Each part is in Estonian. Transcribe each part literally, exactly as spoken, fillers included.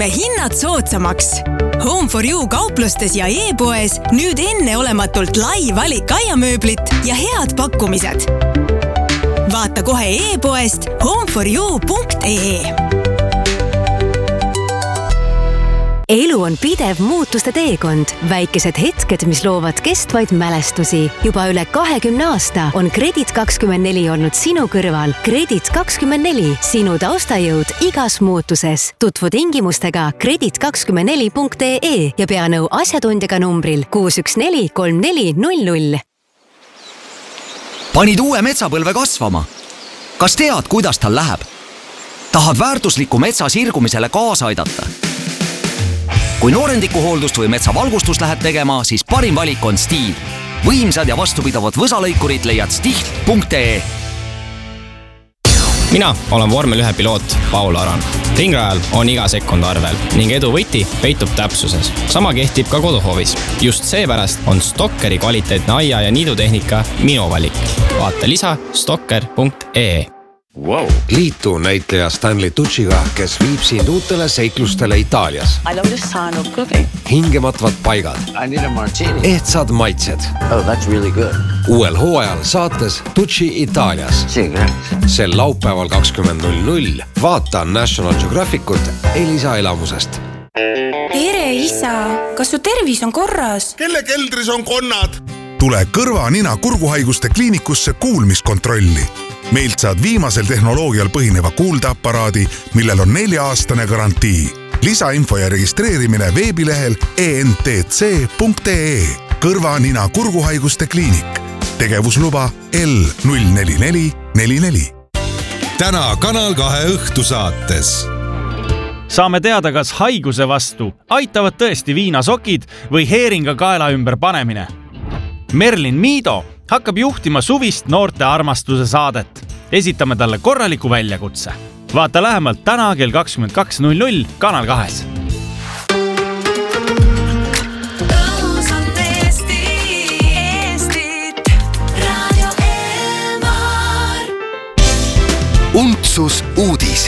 teeme hinnad soodsamaks. Home for You kauplustes ja e-poes nüüd enneolematult lai valik aiamööblit ja head pakkumised. Vaata kohe e-poest home for you punkt e e. Elu on pidev muutuste teekond. Väikesed hetked, mis loovad kestvaid mälestusi. Juba üle kahekümne aasta on Kredit kakskümmend neli olnud sinu kõrval. Kredit kakskümmend neli, sinu taustajõud igas muutuses. Tutvu tingimustega kredit kakskümmend neli punkt e e ja pea nõu asjatundjaga numbril kuus üks neli kolm neli null null. Panid uue metsapõlve kasvama? Kas tead, kuidas tal läheb? Tahad väärtusliku metsa sirgumisele kaasa aidata? Kui noorendikuhooldust või metsavalgustust lähed tegema, siis parim valik on Stihl. Võimsad ja vastupidavad võsalõikurid leiad stihl punkt e e. Mina olen vormel ühe piloot Paul Aran. Ringrajal on iga sekund arvel ning edu võti peitub täpsuses. Sama kehtib ka koduhoovis. Just seepärast on Stokkeri kvaliteetne aia- ja niidutehnika minu valik. Vaata lisa stokker punkt e e. Wow. Liitu näitleja Stanley Tucciga, kes viib sind uutele seiklustele Itaalias. I love this sign of cooking. Hingematvad paigad. I need a martini. Ehtsad maitsed. Oh, that's really good. Uuel hooajal saates Tucci Itaalias. Sel laupäeval kakskümmend null null vaata National Geographicut Elisa elamusest. Tere, isa! Kas su tervis on korras? Kelle keldris on konnad? Tule kõrva, nina, kurguhaiguste kliinikusse kuulmiskontrolli. Meilt saad viimasel tehnoloogial põhineva kuuldeaparaadi, millel on nelja-aastane garantii. Lisainfo ja registreerimine veebilehel e n t c punkt e e. Kõrva, nina, kurguhaiguste kliinik. Tegevusluba L null neli neli neli neli. Täna Kanal kahe õhtusaates. Saame teada, kas haiguse vastu aitavad tõesti viinasokid või heeringa kaela ümber panemine. Merlin Miido hakkab juhtima suvist noorte armastuse saadet. Esitame talle korraliku väljakutse. Vaata lähemalt täna kell kakskümmend kaks null null Kanal kahes. Untsus uudis.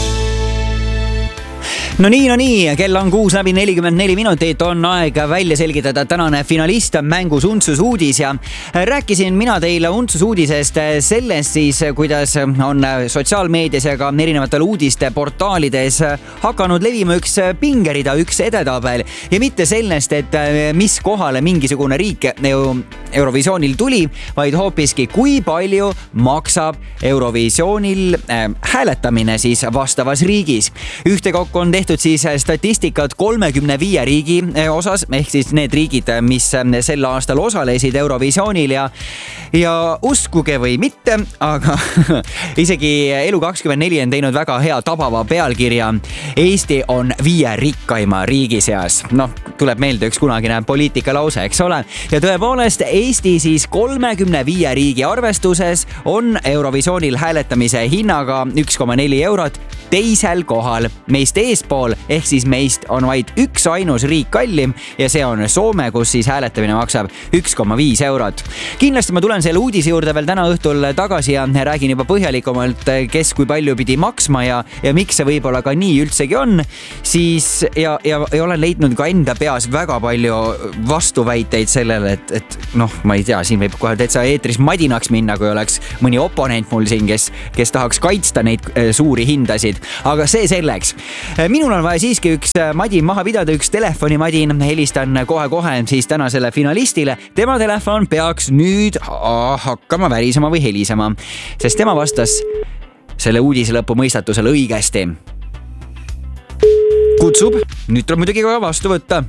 No nii, no nii, kell on kuus läbi nelikümmend neli minutit, on aeg välja selgitada tänane finalist mängus Untsus uudis ja rääkisin mina teile Untsus uudisest sellest siis, kuidas on sotsiaalmeedias ja ka erinevatel uudiste portaalides hakanud levima üks pingerida, üks edetabel ja mitte sellest, et mis kohale mingisugune riik Eurovisioonil tuli, vaid hoopiski kui palju maksab Eurovisioonil hääletamine siis vastavas riigis. Ühtekokku on tehtud siis statistikat kolmekümne viie riigi osas, ehk siis need riigid, mis sel aastal osalesid Eurovisioonil ja, ja uskuge või mitte, aga isegi Elu kakskümmend neli on teinud väga hea tabava pealkirja. Eesti on viie rikkaima riigi seas. Noh, tuleb meelde üks kunagine poliitika lause, eks ole. Ja tõepoolest, Eesti siis kolmekümne viie riigi arvestuses on Eurovisioonil hääletamise hinnaga üks koma neli eurot teisel kohal. Meist eespool, ehk siis meist on vaid üks ainus riik kallim ja see on Soome, kus siis hääletamine maksab üks koma viis eurot. Kindlasti ma tulen selle uudise juurde veel täna õhtul tagasi ja räägin juba põhjalikumalt, kes kui palju pidi maksma ja, ja miks see võib-olla ka nii üldsegi on. Siis ja, ja, ja olen leidnud ka enda peas väga palju vastuväiteid sellele, et, et noh, ma ei tea, siin võib kohe täitsa eetris madinaks minna, kui oleks mõni oponent mul siin, kes, kes tahaks kaitsta neid suuri hindasid. Aga see selleks. Minul on vaja siiski üks madin maha pidada, üks telefonimadin. Helistan kohe-kohe siis tänasele finalistile. Tema telefon peaks nüüd hakkama värisema või helisema, sest tema vastas selle uudise lõpu mõistatusele õigesti. Kutsub. Nüüd tuleb muidugi kohe vastu võtta.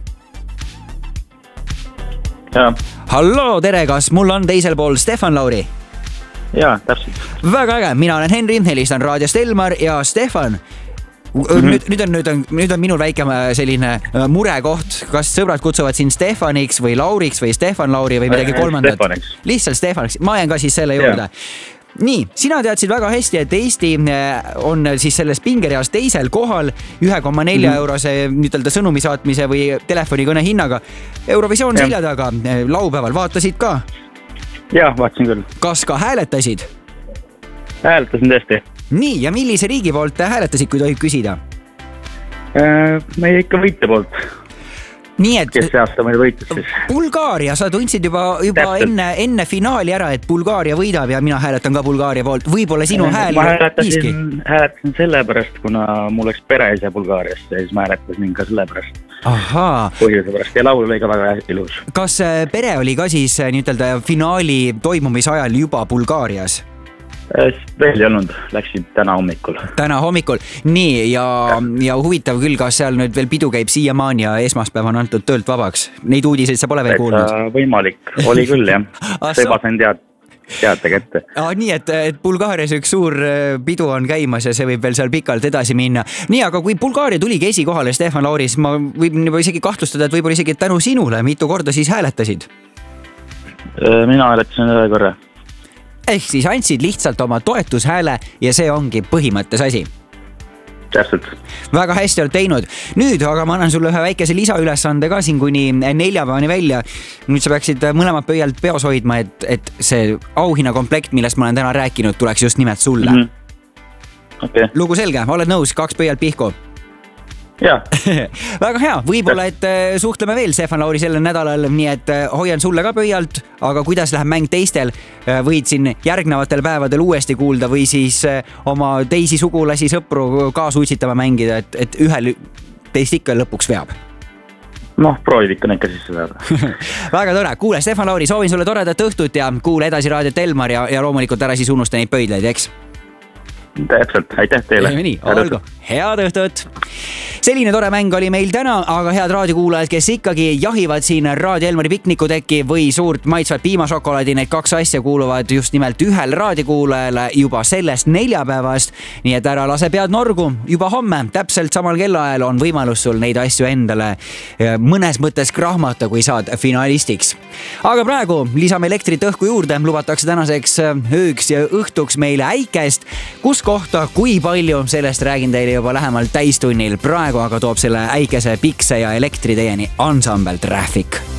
Ja. Hallo, tere, kas mul on teisel pool Stefan Lauri? Jaa, täpselt. Väga äge, mina olen Henri, helistan raadiost Elmar ja Stefan. Mm-hmm. Nüüd, nüüd, on, nüüd, on, nüüd on minul väike selline murekoht, kas sõbrad kutsuvad siin Stefaniks või Lauriks või Stefan Lauri või midagi kolmandat? Stefaniks. Lihtsalt Stefaniks, ma jään ka siis selle juurde. Ja. Nii, sina teadsid väga hästi, et Eesti on siis selles pingereas teisel kohal ühe koma nelja mm-hmm. eurose nüütelda sõnumi saatmise või telefonikõne hinnaga. Eurovisioon ja. Selja taga laupäeval vaatasid ka? Jah, vaatasin küll. Kas ka hääletasid? Hääletasin tõesti. Nii, ja millise riigi poolt hääletasid, kui tohib küsida? Meie ikka võitja poolt. Nii et kes see aasta meil võitus siis? Bulgaaria, sa tundsid juba, juba enne, enne finaali ära, et Bulgaaria võidab ja mina hääletan ka Bulgaaria poolt. Võib-olla sinu hääl ma hääletasin, hääletasin selle pärast, kuna mul oleks pere ise Bulgaariasse ja siis ma hääletasin ka selle pärast. Ahaa. Põhjuse pärast ja laul oli ka väga ilus. Kas pere oli ka siis nii-ütelda finaali toimumise ajal juba Bulgaarias? Veel ei olnud, läksid täna hommikul. Täna hommikul. Nii, ja, ja huvitav küll, kas seal nüüd veel pidu käib siiamaani ja esmaspäev on antud töölt vabaks. Neid uudiseid sa pole veel kuulnud? Võimalik, oli küll jah. See juba sain tead, teate kätte. Ah, nii, et, et Bulgaarias üks suur pidu on käimas ja see võib veel seal pikalt edasi minna. Nii, aga kui Bulgaaria tuligi esikohale, Stefan Lauris, ma võib isegi kahtlustada, et võib-olla isegi tänu sinule, mitu korda siis hääletasid? Mina hääletasin ühe korra. Ehk siis andsid lihtsalt oma toetushääle ja see ongi põhimõttes asi. Täpselt. Väga hästi oled teinud. Nüüd aga ma annan sulle ühe väikese lisaülesande ka siin kuni neljapäevani välja. Nüüd sa peaksid mõlemad pöialt peos hoidma, et, et see auhinnakomplekt, millest ma olen täna rääkinud, tuleks just nimelt sulle. Mm-hmm. Okay. Lugu selge, oled nõus, kaks pöialt pihku? Jaa. Väga hea, võib-olla, et suhtleme veel Stefan Lauri sellel nädalal, nii et hoian sulle ka pöialt, aga kuidas läheb mäng teistel, võid siin järgnevatel päevadel uuesti kuulda või siis oma teisi sugulasi sõpru kaasuutsitama mängida, et, et ühel teist ikka lõpuks veab. Noh, proovid ikka nekka sisse saada. Väga tore, kuule Stefan Lauri, soovin sulle toredat õhtut ja kuule edasi raadiot Elmar ja, ja loomulikult ära siis unusta neid pöidleid, eks? Täpselt, aitäh teile. Nii, olgu, head õhtut. Selline tore mäng oli meil täna, aga head raadiokuulajad, kes ikkagi jahivad siin Raadio Elmari piknikuteki või suurt maitsvat piimašokolaadi, need kaks asja kuuluvad just nimelt ühel raadiokuulajale juba sellest neljapäevast. Nii et ära lase pead norgu, juba homme täpselt samal kellaajal on võimalus sul neid asju endale mõnes mõttes krahmata, kui saad finalistiks. Aga praegu lisame elektrit õhku juurde, lubatakse tänaseks ööks ja õhtuks meile äikest, kus kohta, kui palju, sellest räägin teile juba lähemalt täistunnil. Praegu aga toob selle äikese pikse ja elektri teieni Ensemble Traffic.